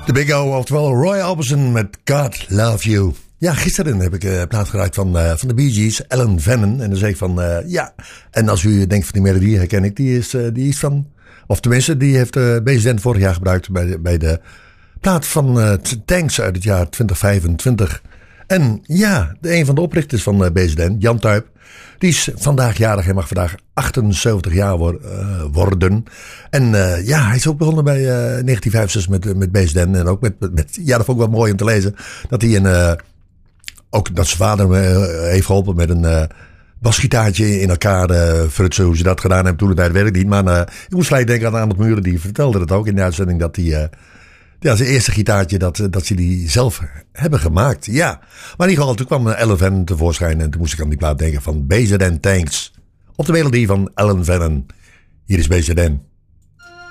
De Big O, oftewel Roy Orbison met God Love You. Ja, gisteren heb ik een plaat gedraaid van de Bee Gees, Alan Venom. En dan zei ik van, ja. En als u denkt van die melodie herken ik, die is van... Of tenminste, die heeft BZN vorig jaar gebruikt bij de plaat van Tanks uit het jaar 2025. En ja, een van de oprichters van BZN, Jan Tuip, die is vandaag jarig. Hij mag vandaag 78 jaar worden. En ja, hij is ook begonnen bij 1965 met BZN. En ook met ja, dat vond ik wel mooi om te lezen. Dat hij ook dat zijn vader heeft geholpen met een basgitaartje in elkaar frutsen. Hoe ze dat gedaan hebben toen het tijd werkte niet. Maar ik moest gelijk denken aan Arnold Muren. Die vertelde het ook in de uitzending dat hij... ja, zijn eerste gitaartje, dat ze die zelf hebben gemaakt. Ja, maar in ieder geval, toen kwam Alan Venom tevoorschijn. En toen moest ik aan die plaat denken van BZN Tanks. Op de melodie van Alan Venom. Hier is BZN.